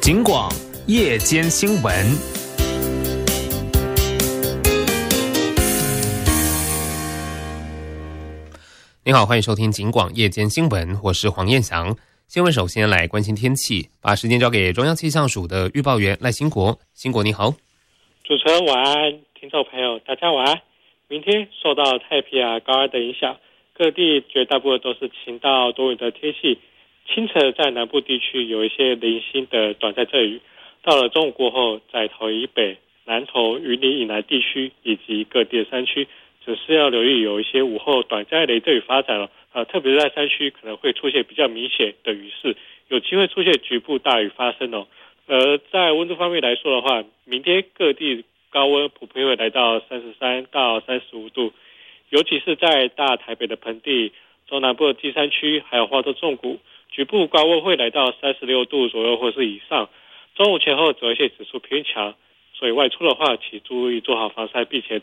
警广夜间新闻。你好，欢迎收听警广夜间新闻，我是黄彦翔。新闻首先来关心天气，把时间交给中央气象署的预报员赖兴国。兴国你好。 主持人晚安，听众朋友大家晚安。明天受到太平洋高压的影响，各地绝大部分都是晴到多云的天气。清晨在南部地区有一些零星的短暂阵雨，到了中午过后，在桃园以北、南投、云林以南地区以及各地的山区，只是要留意有一些午后短暂雷阵雨发展了。特别是在山区可能会出现比较明显的雨势，有机会出现局部大雨发生哦。在温度方面来说的话，明天各地高温普遍会来到33到35度，尤其是在大台北的盆地、中南部的金山区，还有花东纵谷，局部高温会来到36度左右或是以上。中午前后紫外线指数偏强，所以外出的话，请注意做好防晒，并且